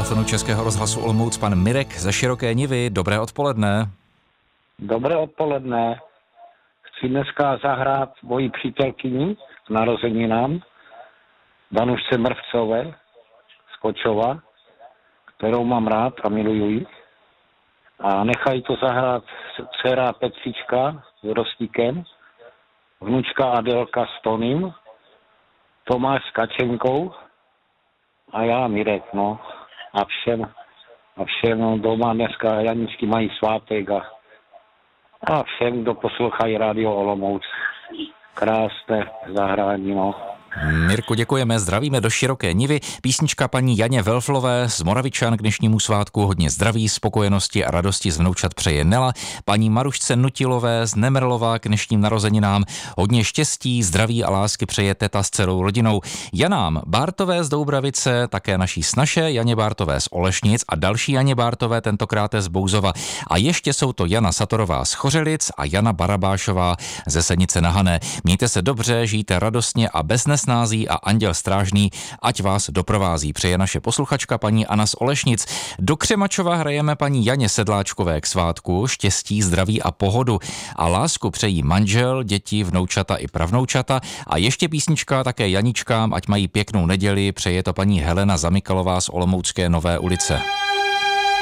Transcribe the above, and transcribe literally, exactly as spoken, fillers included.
telefonu Českého rozhlasu Olomouc pan Mirek ze Široké Nivy. Dobré odpoledne. Dobré odpoledne. Chci dneska zahrát mojí přítelkyni k narozeninám, Danušce Mrvcové z Kočova, kterou mám rád a miluju ji. A nechají to zahrát dcera Petříčka s Rostíkem, vnučka Adelka s Tonym, Tomáš s Kačenkou a já Mirek, no. A všem, a všem doma dneska Janičky mají svátek a, a všem, kdo poslouchají Radio Olomouc. Krásné zahrání, no. Mirku, děkujeme, zdravíme do Široké Nivy. Písnička paní Janě Velflové z Moravičan k dnešnímu svátku. Hodně zdraví, spokojenosti a radosti z vnoučat přeje Nela. Paní Marušce Nutilové z Nemerlova k dnešním narozeninám. Hodně štěstí, zdraví a lásky přeje teta s celou rodinou. Janám Bártové z Doubravice, také naší snaše, Janě Bártové z Olešnic a další Janě Bártové, tentokrát z Bouzova. A ještě jsou to Jana Satorová z Chořelic a Jana Barabášová ze Senice na Hané. Mějte se dobře, žijte radostně a bez snází a anděl strážný, ať vás doprovází, přeje naše posluchačka paní Anna z Olešnic. Do Křemačova hrajeme paní Janě Sedláčkové k svátku, štěstí, zdraví a pohodu. A lásku přejí manžel, děti, vnoučata i pravnoučata. A ještě písnička také Janičkám, ať mají pěknou neděli, přeje to paní Helena Zamikalová z Olomoucké Nové ulice.